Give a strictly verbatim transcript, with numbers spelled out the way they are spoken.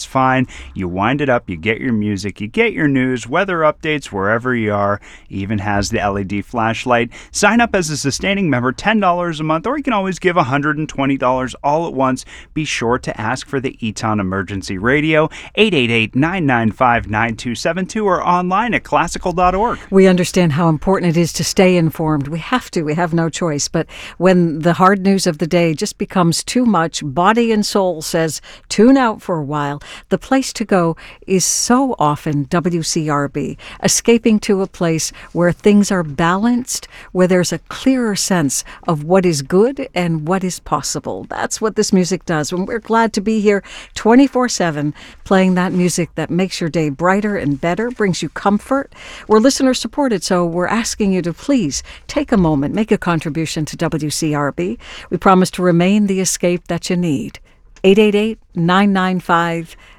fine. You wind it up, you get your music, you get your news, weather updates wherever you are, even has the L E D flashlight. Sign up as a sustaining member, ten dollars a month, or you can always give one hundred twenty dollars all at once. Be sure to ask for the Eton Emergency Radio, eight eight eight, nine nine five, nine two seven two, or online at classical dot org. We understand how important it is to stay informed. We have to. We have no choice. But when the hard news of the day just becomes too much, body and soul says, tune out for a while. The place to go is so often W C R B, escaping to a place where things are balanced, where there's a clearer sense of what is good and what is possible. That's what this music does. And we're glad to be here twenty-four seven, playing that music that makes your day brighter and better, brings you comfort. We're listener supported, so we're asking you to please take a moment, make a contribution to W C R B. We promise to remain the escape that you need. eight eight eight, nine nine five,